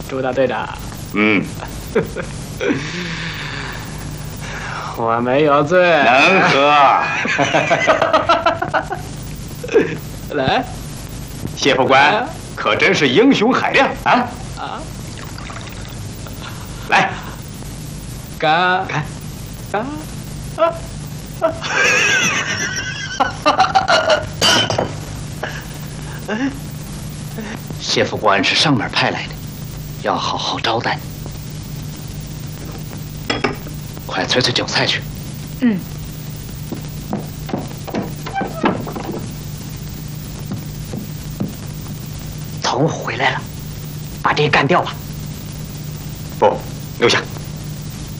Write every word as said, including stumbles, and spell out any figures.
朱大队长。 嗯， 我没有罪。 能喝。 来， 谢副官可真是英雄海量啊！ 啊， 来， 干干干啊！ 谢副官是上面派来的，要好好招待。快催催酒菜去。 嗯。 童虎回来了，把这个干掉吧。 不，留下。